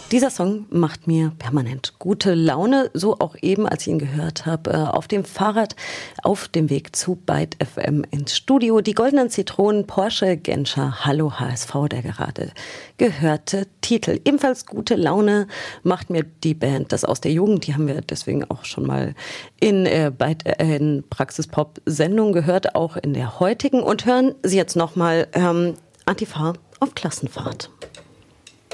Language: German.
Dieser Song macht mir permanent gute Laune, so auch eben, als ich ihn gehört habe, auf dem Fahrrad auf dem Weg zu Byte FM ins Studio. Die Goldenen Zitronen, Porsche Genscher, Hallo HSV, der gerade gehörte Titel. Ebenfalls gute Laune macht mir die Band Das aus der Jugend. Die haben wir deswegen auch schon mal in Praxis-Pop-Sendung gehört, auch in der heutigen. Und hören Sie jetzt nochmal Antifa auf Klassenfahrt.